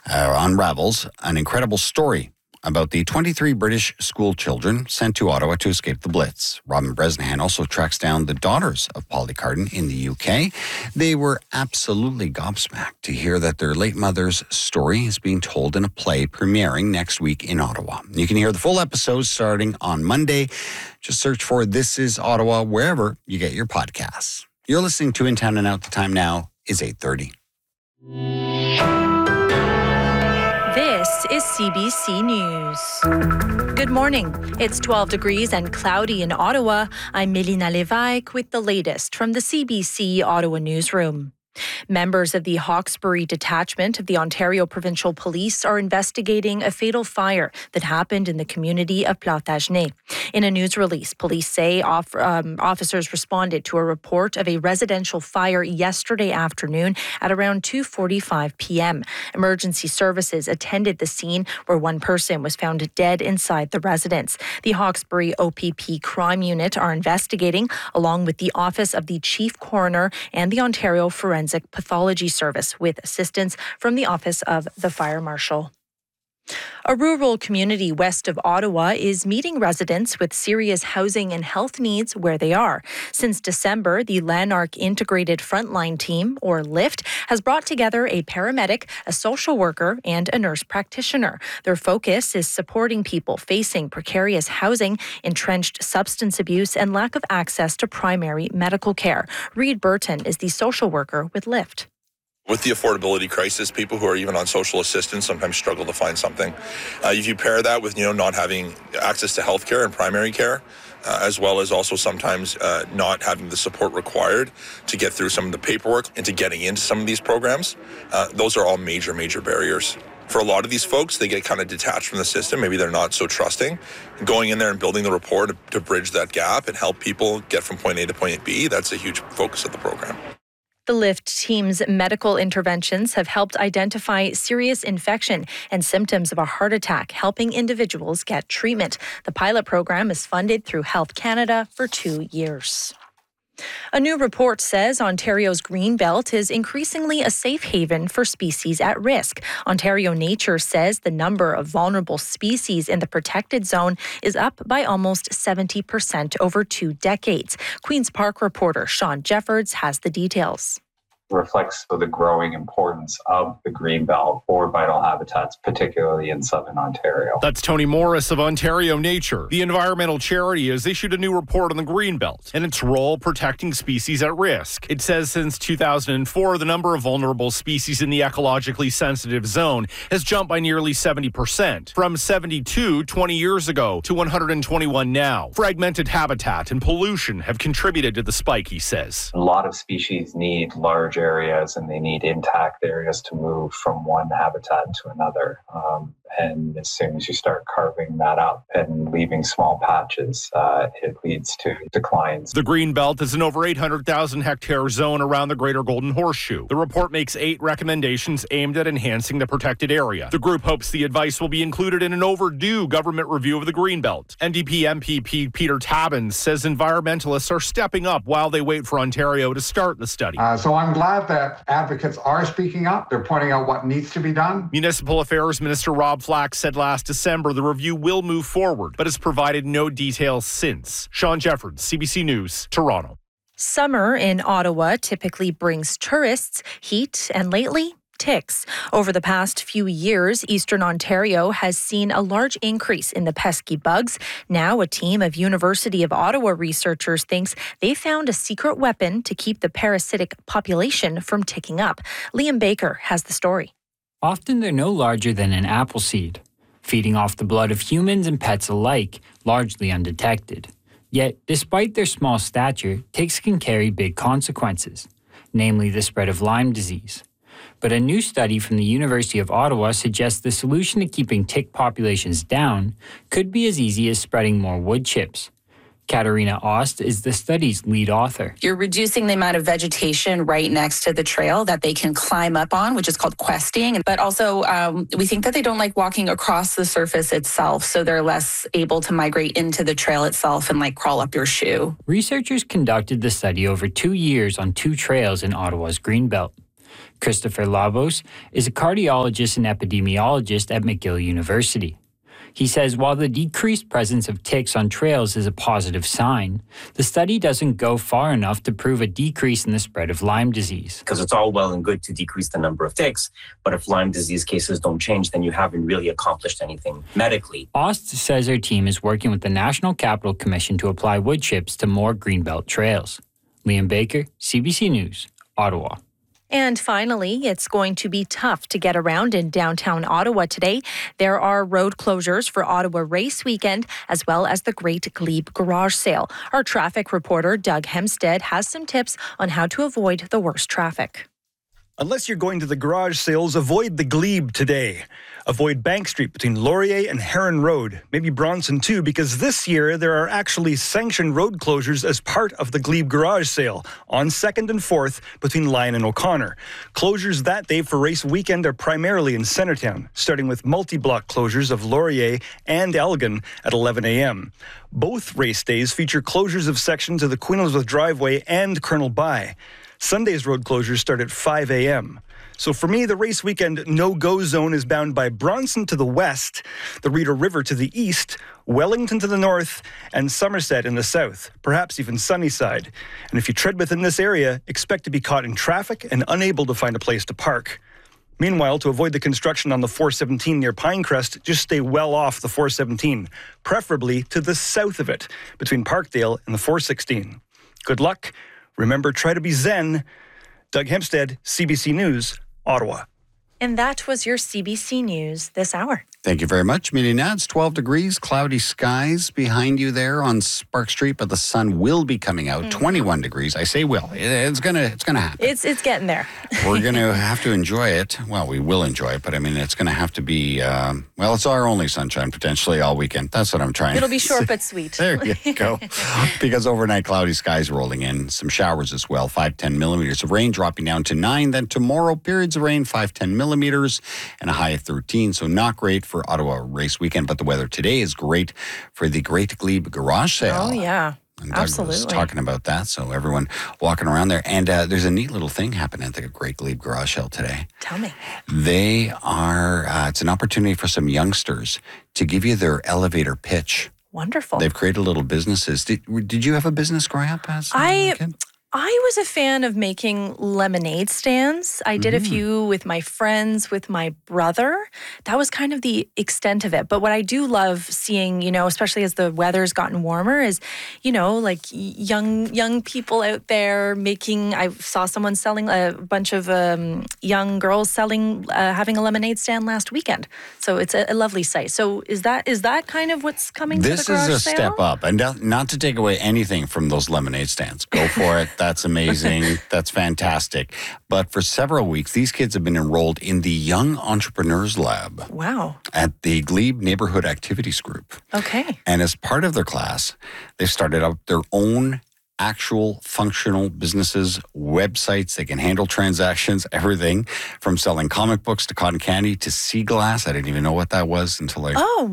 unravels an incredible story about the 23 British school children sent to Ottawa to escape the Blitz. Robin Bresnahan also tracks down the daughters of Polly Carden in the UK. They were absolutely gobsmacked to hear that their late mother's story is being told in a play premiering next week in Ottawa. You can hear the full episode starting on Monday. Just search for This Is Ottawa wherever you get your podcasts. You're listening to In Town and Out. The time now is 8:30. This is CBC News. Good morning. It's 12 degrees and cloudy in Ottawa. I'm Melina Lévesque with the latest from the CBC Ottawa newsroom. Members of the Hawkesbury Detachment of the Ontario Provincial Police are investigating a fatal fire that happened in the community of Plantagenet. In a news release, police say officers responded to a report of a residential fire yesterday afternoon at around 2:45 p.m. Emergency services attended the scene where one person was found dead inside the residence. The Hawkesbury OPP Crime Unit are investigating, along with the Office of the Chief Coroner and the Ontario Forensic Pathology Service, with assistance from the Office of the Fire Marshal. A rural community west of Ottawa is meeting residents with serious housing and health needs where they are. Since December, the Lanark Integrated Frontline Team, or LIFT, has brought together a paramedic, a social worker, and a nurse practitioner. Their focus is supporting people facing precarious housing, entrenched substance abuse, and lack of access to primary medical care. Reed Burton is the social worker with LIFT. With the affordability crisis, people who are even on social assistance sometimes struggle to find something. If you pair that with, not having access to healthcare and primary care, as well as also sometimes not having the support required to get through some of the paperwork and to getting into some of these programs, those are all major, major barriers. For a lot of these folks, they get kind of detached from the system. Maybe they're not so trusting. Going in there and building the rapport to bridge that gap and help people get from point A to point B, that's a huge focus of the program. The LIFT team's medical interventions have helped identify serious infection and symptoms of a heart attack, helping individuals get treatment. The pilot program is funded through Health Canada for 2 years. A new report says Ontario's Greenbelt is increasingly a safe haven for species at risk. Ontario Nature says the number of vulnerable species in the protected zone is up by almost 70% over 2 decades. Queen's Park reporter Sean Jeffords has the details. Reflects the growing importance of the Greenbelt for vital habitats, particularly in southern Ontario. That's Tony Morris of Ontario Nature. The environmental charity has issued a new report on the Greenbelt and its role protecting species at risk. It says since 2004, the number of vulnerable species in the ecologically sensitive zone has jumped by nearly 70%, from 72 20 years ago to 121 now. Fragmented habitat and pollution have contributed to the spike, he says. A lot of species need large areas and they need intact areas to move from one habitat to another. And as soon as you start carving that up and leaving small patches, it leads to declines. The Greenbelt is an over 800,000 hectare zone around the Greater Golden Horseshoe. The report makes 8 recommendations aimed at enhancing the protected area. The group hopes the advice will be included in an overdue government review of the Greenbelt. NDP MPP Peter Tabbins says environmentalists are stepping up while they wait for Ontario to start the study. So I'm glad that advocates are speaking up. They're pointing out what needs to be done. Municipal Affairs Minister Rob Flack said last December the review will move forward, but has provided no details since. Sean Jeffords, CBC News, Toronto. Summer in Ottawa typically brings tourists, heat, and lately, ticks. Over the past few years, Eastern Ontario has seen a large increase in the pesky bugs. Now, a team of University of Ottawa researchers thinks they found a secret weapon to keep the parasitic population from ticking up. Liam Baker has the story. Often they're no larger than an apple seed, feeding off the blood of humans and pets alike, largely undetected. Yet, despite their small stature, ticks can carry big consequences, namely the spread of Lyme disease. But a new study from the University of Ottawa suggests the solution to keeping tick populations down could be as easy as spreading more wood chips. Katarina Ost is the study's lead author. You're reducing the amount of vegetation right next to the trail that they can climb up on, which is called questing. But also, we think that they don't like walking across the surface itself, so they're less able to migrate into the trail itself and crawl up your shoe. Researchers conducted the study over 2 years on 2 trails in Ottawa's Greenbelt. Christopher Labos is a cardiologist and epidemiologist at McGill University. He says while the decreased presence of ticks on trails is a positive sign, the study doesn't go far enough to prove a decrease in the spread of Lyme disease. Because it's all well and good to decrease the number of ticks, but if Lyme disease cases don't change, then you haven't really accomplished anything medically. Ost says her team is working with the National Capital Commission to apply wood chips to more Greenbelt trails. Liam Baker, CBC News, Ottawa. And finally, it's going to be tough to get around in downtown Ottawa today. There are road closures for Ottawa Race Weekend, as well as the Great Glebe Garage Sale. Our traffic reporter, Doug Hempstead, has some tips on how to avoid the worst traffic. Unless you're going to the garage sales, avoid the Glebe today. Avoid Bank Street between Laurier and Heron Road, maybe Bronson too, because this year there are actually sanctioned road closures as part of the Glebe garage sale on 2nd and 4th between Lyon and O'Connor. Closures that day for race weekend are primarily in Centertown, starting with multi-block closures of Laurier and Elgin at 11 a.m. Both race days feature closures of sections of the Queen Elizabeth Driveway and Colonel By. Sunday's road closures start at 5 a.m. So for me, the race weekend no-go zone is bound by Bronson to the west, the Reader River to the east, Wellington to the north, and Somerset in the south, perhaps even Sunnyside. And if you tread within this area, expect to be caught in traffic and unable to find a place to park. Meanwhile, to avoid the construction on the 417 near Pinecrest, just stay well off the 417, preferably to the south of it, between Parkdale and the 416. Good luck. Remember, try to be zen. Doug Hempstead, CBC News, Ottawa. And that was your CBC News this hour. Thank you very much, Melina. It's 12 degrees, cloudy skies behind you there on Spark Street, but the sun will be coming out. 21 degrees. I say will. It's gonna happen. It's getting there. We're going to have to enjoy it. Well, we will enjoy it, but I mean, it's going to have to be, it's our only sunshine potentially all weekend. That's what I'm trying It'll to be short say. but sweet. There you go. Because overnight cloudy skies rolling in, some showers as well, 5-10 millimeters of rain dropping down to 9. Then tomorrow, periods of rain, 5-10 millimeters and a high of 13. So not great for Ottawa Race Weekend, but the weather today is great for the Great Glebe Garage Sale. Oh, yeah. And Doug Absolutely. was talking about that, so everyone walking around there. And there's a neat little thing happening at the Great Glebe Garage Sale today. Tell me. They are, it's an opportunity for some youngsters to give you their elevator pitch. Wonderful. They've created little businesses. Did you have a business growing up as a kid? I was a fan of making lemonade stands. I did a few with my friends, with my brother. That was kind of the extent of it. But what I do love seeing, especially as the weather's gotten warmer, is, like young people out there making. I saw someone selling, a bunch of young girls having a lemonade stand last weekend. So it's a lovely sight. So is that kind of what's coming to the garage sale? This is a step up. And not to take away anything from those lemonade stands. Go for it. That's amazing. That's fantastic. But for several weeks, these kids have been enrolled in the Young Entrepreneurs Lab. Wow. At the Glebe Neighborhood Activities Group. Okay. And as part of their class, they've started up their own actual functional businesses, websites. They can handle transactions, everything from selling comic books to cotton candy to sea glass. I didn't even know what that was until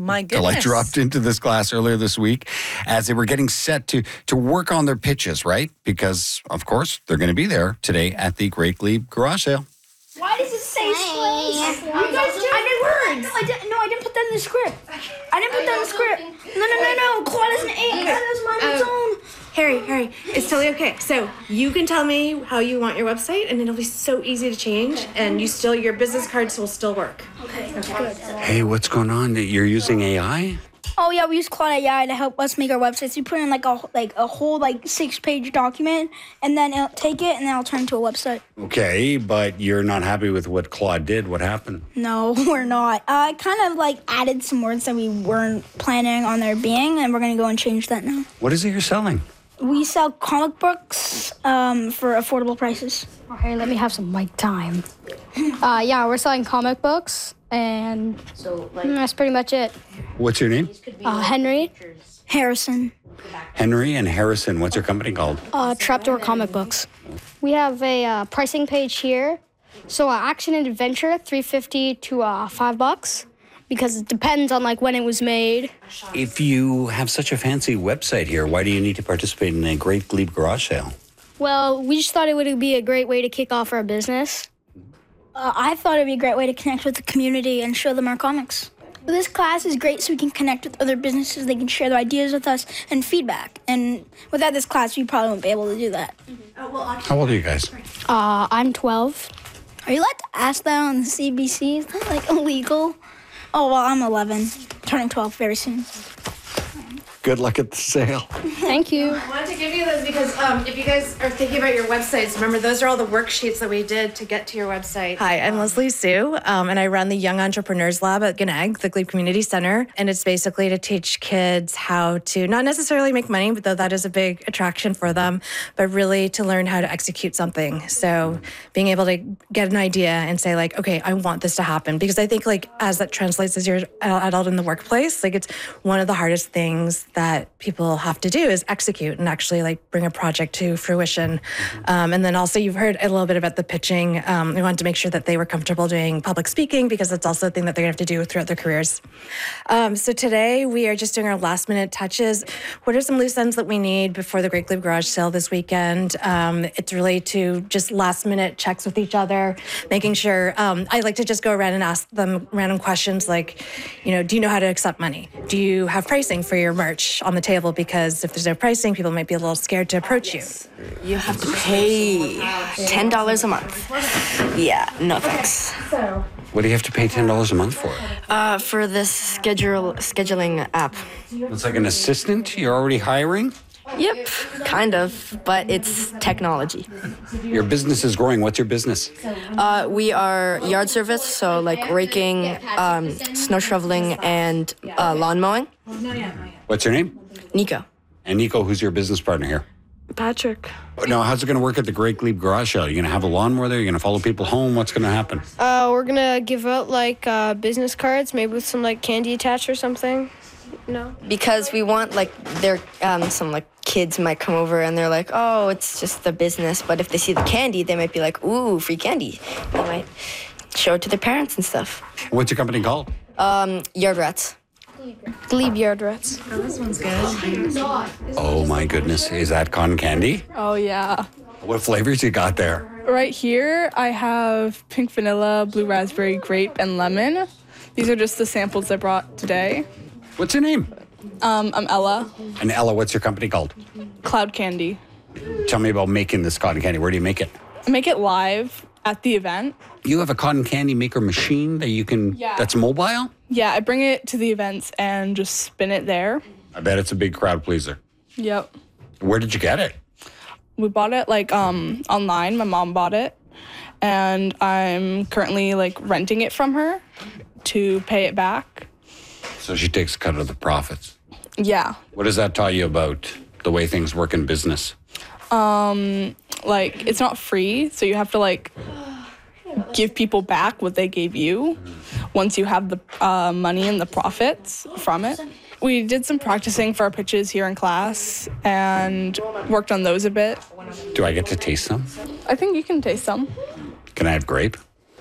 I dropped into this class earlier this week as they were getting set to work on their pitches, right? Because, of course, they're going to be there today at the Great Glebe Garage Sale. Why does it say place? You guys just words. No, I didn't put that in the script. No. Claude is an ink. That is mine its own. Harry, it's totally okay. So you can tell me how you want your website, and it'll be so easy to change, and your business cards will still work. Okay, good. Hey, what's going on? You're using AI? Oh yeah, we use Claude AI to help us make our websites. We put in a whole 6-page document, and then it'll take it, and then it'll turn into a website. Okay, but you're not happy with what Claude did. What happened? No, we're not. I kind of added some words that we weren't planning on there being, and we're gonna go and change that now. What is it you're selling? We sell comic books for affordable prices. Okay, let me have some mic time. We're selling comic books, and that's pretty much it. What's your name? Henry. Harrison. Henry and Harrison. What's your company called? Trapdoor Comic Books. We have a pricing page here. So action and adventure, $3.50 to $5. Because it depends on when it was made. If you have such a fancy website here, why do you need to participate in a Great Glebe Garage Sale? Well, we just thought it would be a great way to kick off our business. I thought it'd be a great way to connect with the community and show them our comics. This class is great so we can connect with other businesses. They can share their ideas with us and feedback. And without this class, we probably won't be able to do that. How old are you guys? I'm 12. Are you allowed to ask that on the CBC? Is that like illegal? Oh, well, I'm 11, turning 12 very soon. Good luck at the sale. Thank you. I wanted to give you those because if you guys are thinking about your websites, remember those are all the worksheets that we did to get to your website. Hi, I'm Leslie Sue, and I run the Young Entrepreneurs Lab at Gnag, the Glebe Community Center. And it's basically to teach kids how to not necessarily make money, but though that is a big attraction for them, but really to learn how to execute something. So being able to get an idea and say like, okay, I want this to happen. Because I think like as that translates as you're an adult in the workplace, like it's one of the hardest things that people have to do is execute and actually like bring a project to fruition. And then also you've heard a little bit about the pitching. We wanted to make sure that they were comfortable doing public speaking because that's also a thing that they're gonna have to do throughout their careers. So today we are just doing our last minute touches. What are some loose ends that we need before the Great Glebe Garage Sale this weekend? It's really to just last minute checks with each other, making sure, I like to just go around and ask them random questions like, do you know how to accept money? Do you have pricing for your merch on the table? Because if there's no pricing, people might be a little scared to approach you. You have to pay $10 a month. Yeah, no thanks. What do you have to pay $10 a month for? For this scheduling app. It's like an assistant you're already hiring? Yep, kind of, but it's technology. Your business is growing. What's your business? We are yard service, so like raking, snow shoveling, and lawn mowing. What's your name? Nico. And Nico, who's your business partner here? Patrick. Now, how's it going to work at the Great Glebe Garage Sale? You're going to have a lawnmower there? You're going to follow people home? What's going to happen? We're gonna give out like business cards, maybe with some like candy attached or something. No. Because we want like their some like kids might come over and they're like, oh, it's just the business. But if they see the candy, they might be like, ooh, free candy. They might show it to their parents and stuff. What's your company called? Yard Rats. Glebe Yard Rats. Oh, this one's good. Oh my goodness, is that cotton candy? Oh yeah. What flavors you got there? Right here I have pink vanilla, blue raspberry, grape, and lemon. These are just the samples I brought today. What's your name? I'm Ella. And Ella, what's your company called? Cloud Candy. Tell me about making this cotton candy. Where do you make it? I make it live at the event. You have a cotton candy maker machine that you can, that's mobile? Yeah, I bring it to the events and just spin it there. I bet it's a big crowd pleaser. Yep. Where did you get it? We bought it like online. My mom bought it. And I'm currently like renting it from her to pay it back. So she takes a cut of the profits. Yeah. What does that tell you about the way things work in business? Like it's not free, so you have to like give people back what they gave you once you have the money and the profits from it. We did some practicing for our pitches here in class and worked on those a bit. Do I get to taste some? I think you can taste some. Can I have grape?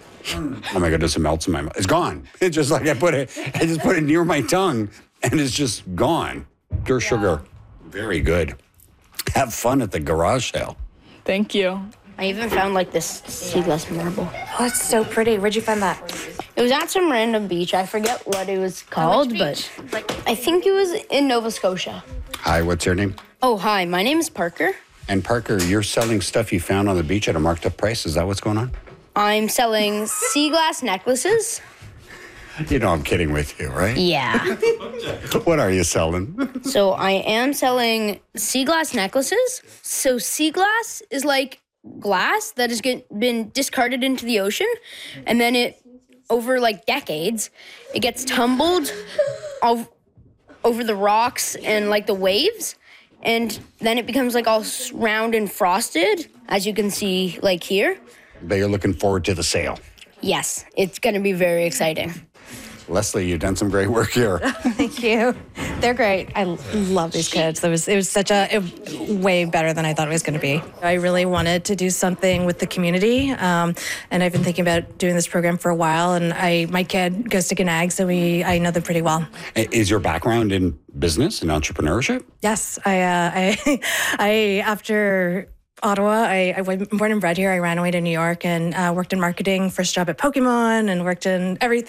Oh my goodness, it melts in my mouth. It's gone. It's just like I just put it near my tongue and it's just gone. Pure sugar. Very good. Have fun at the garage sale. Thank you. I even found like this sea glass marble. Oh, it's so pretty. Where'd you find that? It was at some random beach. I forget what it was called, but I think it was in Nova Scotia. Hi, what's your name? Oh, hi. My name is Parker. And Parker, you're selling stuff you found on the beach at a marked up price. Is that what's going on? I'm selling sea glass necklaces. You know I'm kidding with you, right? Yeah. What are you selling? So I am selling sea glass necklaces. So sea glass is like glass that has been discarded into the ocean, and then it, over like decades, it gets tumbled over the rocks and like the waves, and then it becomes like all round and frosted, as you can see like here. But you're looking forward to the sale. Yes, it's going to be very exciting. Leslie, you've done some great work here. Thank you. They're great. I love these kids. It was such way better than I thought it was going to be. I really wanted to do something with the community, and I've been thinking about doing this program for a while. And my kid goes to Gnag, so I know them pretty well. Is your background in business and entrepreneurship? Yes, I after Ottawa. I'm born and bred here. I ran away to New York and worked in marketing, first job at Pokemon, and worked in everything.